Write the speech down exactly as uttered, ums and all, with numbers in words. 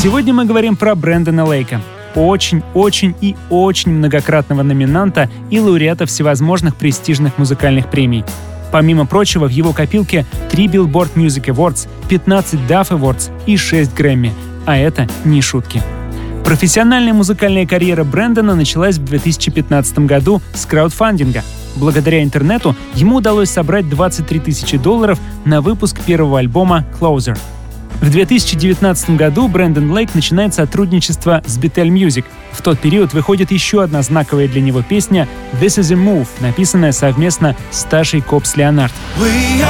Сегодня мы говорим про Брэндона Лейка, очень-очень и очень многократного номинанта и лауреата всевозможных престижных музыкальных премий. Помимо прочего, в его копилке три Billboard Music Awards, пятнадцать Duff Awards и шесть Грэмми. А это не шутки. Профессиональная музыкальная карьера Брэндона началась в две тысячи пятнадцатом году с краудфандинга. Благодаря интернету ему удалось собрать двадцать три тысячи долларов на выпуск первого альбома «Closer». В две тысячи девятнадцатом году Брэндон Лейк начинает сотрудничество с Betel Music. В тот период выходит еще одна знаковая для него песня «This is a Move», написанная совместно с Ташей Копс Леонард. We